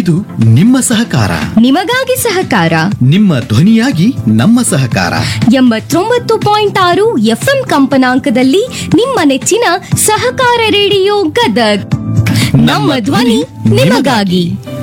ಇದು ನಿಮ್ಮ ಸಹಕಾರ ನಿಮಗಾಗಿ ಸಹಕಾರ ನಿಮ್ಮ ಧ್ವನಿಯಾಗಿ ನಮ್ಮ ಸಹಕಾರ 89.6 ಎಫ್ಎಂ ಕಂಪನಾಂಕದಲ್ಲಿ ನಿಮ್ಮ ನೆಚ್ಚಿನ ಸಹಕಾರ ರೇಡಿಯೋ ಗದಗ್ ನಮ್ಮ ಧ್ವನಿ ನಿಮಗಾಗಿ